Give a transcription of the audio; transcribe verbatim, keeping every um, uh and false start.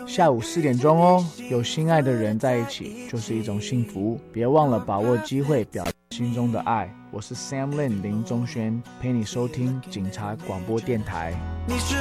下午四点钟哦，有心爱的人在一起就是一种幸福，别忘了把握机会表达心中的爱。我是 Sam Lin 林宗轩，陪你收听警察广播电台。